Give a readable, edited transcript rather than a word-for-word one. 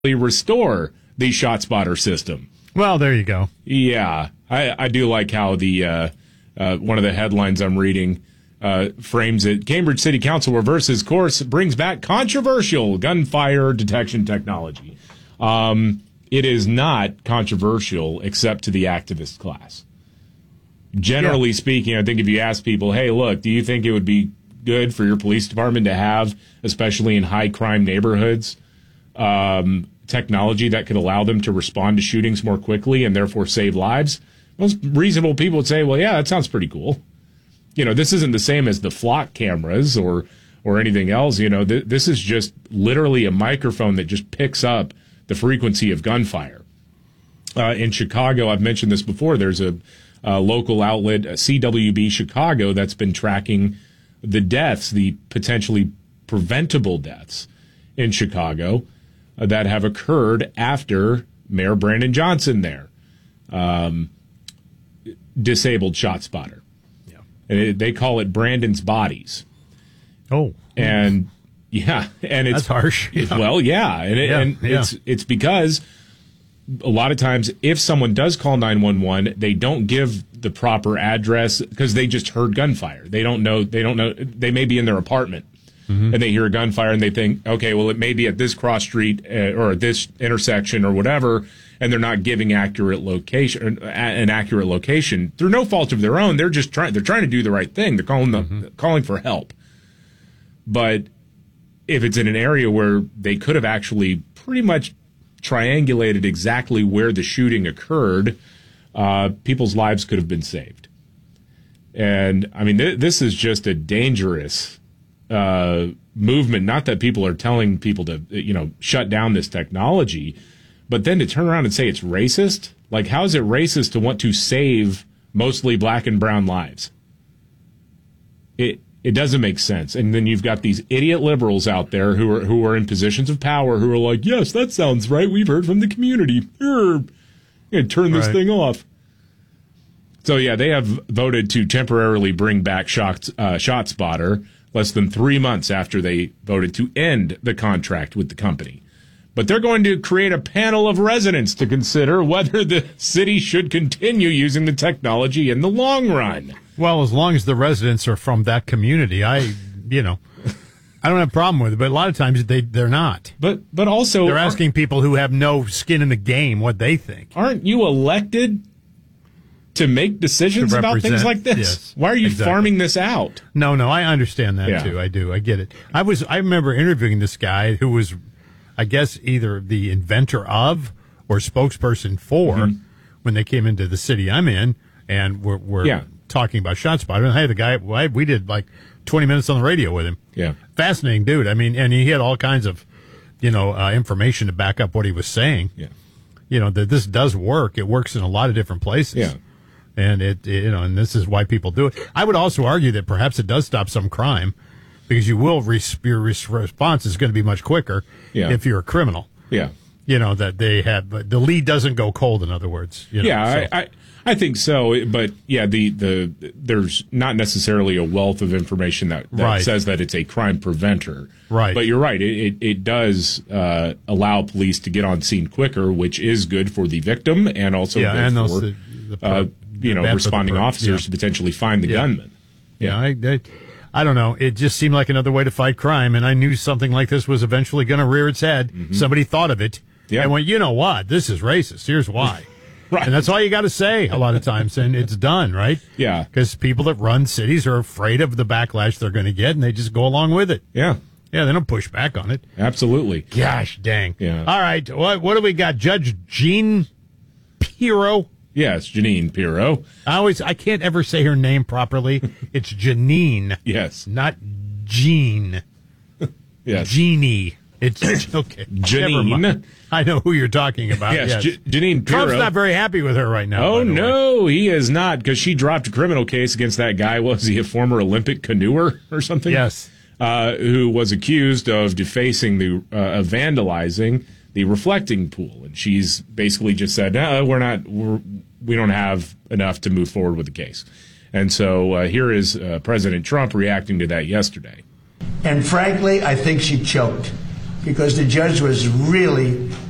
restore the ShotSpotter system. Well, there you go. Yeah, I do like how the one of the headlines I'm reading frames it. Cambridge City Council reverses course, brings back controversial gunfire detection technology. It is not controversial except to the activist class. Generally speaking, I think if you ask people, hey, look, do you think it would be good for your police department to have, especially in high crime neighborhoods, technology that could allow them to respond to shootings more quickly and therefore save lives? Most reasonable people would say, well, yeah, that sounds pretty cool. You know, this isn't the same as the flock cameras or anything else. You know, this is just literally a microphone that just picks up the frequency of gunfire. In Chicago, I've mentioned this before, there's a local outlet, CWB Chicago, that's been tracking the deaths, the potentially preventable deaths in Chicago that have occurred after Mayor Brandon Johnson there disabled ShotSpotter. Yeah. And they call it Brandon's Bodies. Oh. And yeah, and it's that's harsh. Yeah. Well, yeah, and it's because a lot of times if someone does call 911, they don't give the proper address because they just heard gunfire. They don't know. They may be in their apartment and they hear a gunfire and they think, okay, well, it may be at this cross street or at this intersection or whatever, and they're not giving an accurate location through no fault of their own. They're just trying to do the right thing. They're calling for help. But if it's in an area where they could have actually pretty much triangulated exactly where the shooting occurred, people's lives could have been saved. And, I mean, this is just a dangerous movement. Not that people are telling people to, shut down this technology, but then to turn around and say it's racist? Like, how is it racist to want to save mostly black and brown lives? It doesn't make sense. And then you've got these idiot liberals out there who are in positions of power who are like, yes, that sounds right. We've heard from the community. Turn this thing off. So, yeah, they have voted to temporarily bring back ShotSpotter less than 3 months after they voted to end the contract with the company. But they're going to create a panel of residents to consider whether the city should continue using the technology in the long run. Well, as long as the residents are from that community, I don't have a problem with it. But a lot of times they're not. But also they're asking people who have no skin in the game what they think. Aren't you elected to make decisions about things like this? Yes, why are you farming this out? No, I understand that too. I do. I get it. I remember interviewing this guy who was, I guess, either the inventor of or spokesperson for when they came into the city I'm in, and we're talking about ShotSpotter. And hey, the guy, we did like 20 minutes on the radio with him. Yeah, fascinating dude. I mean, and he had all kinds of, information to back up what he was saying. Yeah, that this does work. It works in a lot of different places. Yeah. And and this is why people do it. I would also argue that perhaps it does stop some crime, because your response is going to be much quicker if you're a criminal. Yeah. That they have, but the lead doesn't go cold, in other words. I think so. But there's not necessarily a wealth of information that says that it's a crime preventer. Right. But you're right. It does allow police to get on scene quicker, which is good for the victim and also good for responding officers to potentially find the gunman. Yeah. I don't know. It just seemed like another way to fight crime, and I knew something like this was eventually going to rear its head. Somebody thought of it and went, you know what? This is racist. Here's why. Right. And that's all you got to say a lot of times, and it's done, right? Yeah. Because people that run cities are afraid of the backlash they're going to get, and they just go along with it. Yeah. Yeah, they don't push back on it. Absolutely. Gosh dang. Yeah. All right. What do we got? Judge Jean Pirro? Yes, Jeanine Pirro. I can't ever say her name properly. It's Janine. Yes. Not Jean. Yes. Jeannie. It's okay. Janine. I know who you're talking about. Yes. Jeanine Pirro. Trump's not very happy with her right now. Oh, no, he is not, because she dropped a criminal case against that guy. Was he a former Olympic canoer or something? Yes. Who was accused of defacing of vandalizing the reflecting pool, and she's basically just said, no, we don't have enough to move forward with the case. And so here is President Trump reacting to that yesterday. And frankly, I think she choked, because the judge was really